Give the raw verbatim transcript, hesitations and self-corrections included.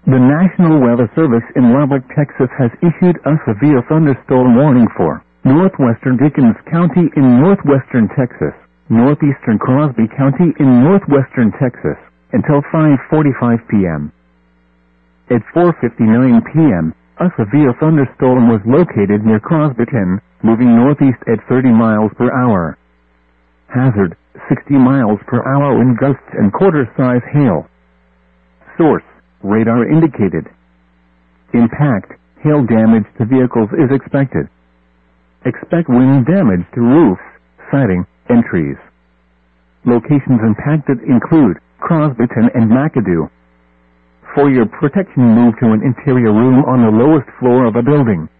The National Weather Service in Lubbock, Texas has issued a severe thunderstorm warning for northwestern Dickens County in northwestern Texas, northeastern Crosby County in northwestern Texas, until five forty-five p m At four fifty-nine p m, a severe thunderstorm was located near Crosbyton, moving northeast at thirty miles per hour. Hazard, sixty miles per hour in gusts and quarter-size hail. Source, radar indicated. Impact, hail damage to vehicles is expected. Expect wind damage to roofs, siding, and trees. Locations impacted include Crosbyton and McAdoo. For your protection, move to an interior room on the lowest floor of a building.